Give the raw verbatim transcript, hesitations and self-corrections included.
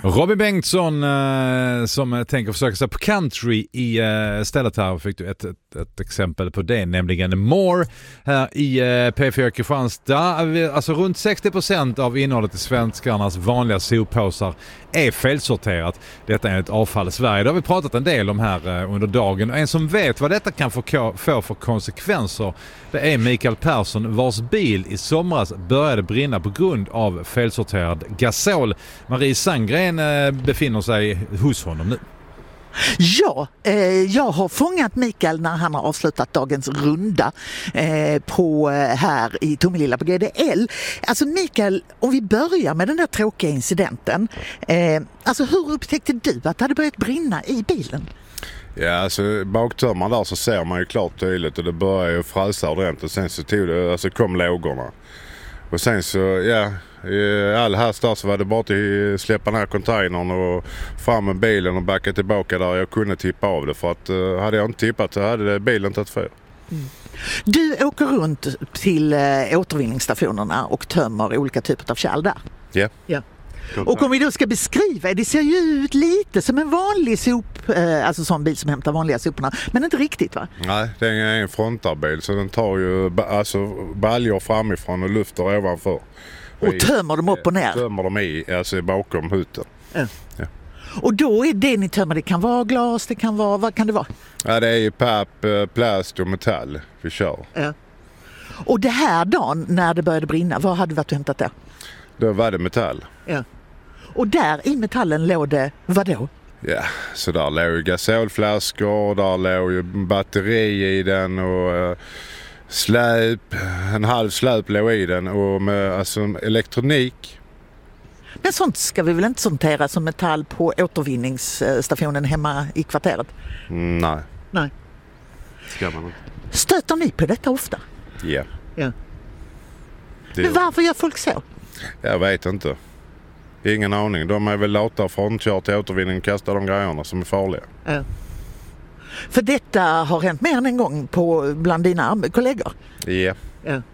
Robin Bengtsson eh, som tänker försöka sig på country i eh, stället här. Fick du ett, ett, ett exempel på det, nämligen More här i eh, P fyra Kristianstad. Alltså runt sextio procent av innehållet i svenskarnas vanliga soppåsar är felsorterat. Detta är ett avfall i Sverige. Det har vi pratat en del om här eh, under dagen. Och en som vet vad detta kan få, få för konsekvenser, det är Mikael Persson, vars bil i somras började brinna på grund av felsorterad gasol. Marie Sandgren eh, befinner sig hos honom nu. Ja, eh, jag har fångat Mikael när han har avslutat dagens runda eh, på, eh, här i Tomelilla på G D L. Alltså Mikael, om vi börjar med den här tråkiga incidenten. Eh, alltså hur upptäckte du att det hade börjat brinna i bilen? Ja, alltså baktömman där så ser man ju klart tydligt och det börjar ju fräsa ordentligt och sen så tog det, alltså kom lågorna. Och sen så, ja, i all hast där så var det bara att släppa den här containern och fram med bilen och backa tillbaka där jag kunde tippa av det. För att uh, hade jag inte tippat så hade bilen tagit fel. Mm. Du åker runt till uh, återvinningsstationerna och tömmer olika typer av kärl där. Yeah. Ja. Och om vi då ska beskriva, det ser ju ut lite som en vanlig sop, eh, alltså sån bil som hämtar vanliga soporna, men inte riktigt va? Nej, det är en frontarbil så den tar ju alltså baljor framifrån och lyfter ovanför. Och tömmer dem upp och ner? Tömmer dem i, alltså bakom huten. Ja. Ja. Och då är det ni tömmer, det kan vara glas, det kan vara, vad kan det vara? Ja, det är ju papp, plast och metall vi kör. Ja. Och det här dagen när det började brinna, vad hade du varit och hämtat där? Då var det metall. Ja. Och där i metallen låg det, vad då? Ja, så där låg ju gasolflaskor, där låg ju batteri i den och uh, släp, en halv släp låg i den och med alltså, elektronik. Men sånt ska vi väl inte sortera som metall på återvinningsstationen hemma i kvarteret? Mm, nej. Nej. Ska man inte. Stöter ni på detta ofta? Yeah. Ja. Det Men varför gör folk så? Jag vet inte. Ingen aning. De är väl lata från kör till återvinning och kastar de grejerna som är farliga. Ja. För detta har hänt mer än en gång på, bland dina kollegor? Yeah. Ja.